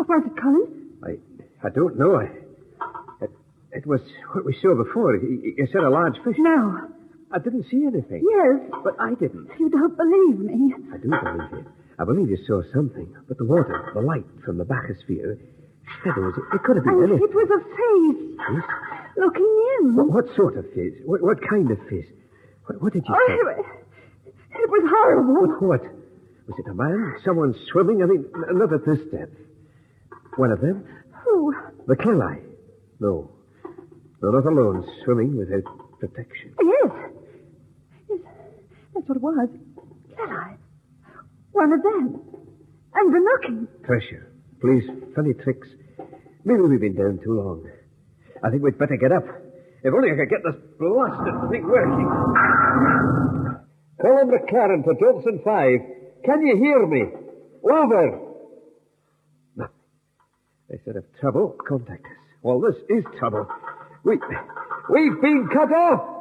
What was it, Colin? I don't know. It was what we saw before. You said a large fish. No. I didn't see anything. Yes. But I didn't. You don't believe me. I do believe you. I believe you saw something. But the water, the light from the bathysphere, shadows, it could have been anything. It was a face. Face? Looking in. What sort of face? What kind of face? What did you say? It was horrible. What? Was it a man? Someone swimming? I mean, not at this depth. One of them? Who? The Kelly. No. No, not alone, swimming without protection. Yes. That's what it was. Kelly. One of them. And the looking. Treasure. Please, funny tricks. Maybe we've been down too long. I think we'd better get up. If only I could get this blasted thing working. Colin McLaren to Dobson 5. Can you hear me? Over. No. They said if trouble, contact us. Well, this is trouble. We've been cut off.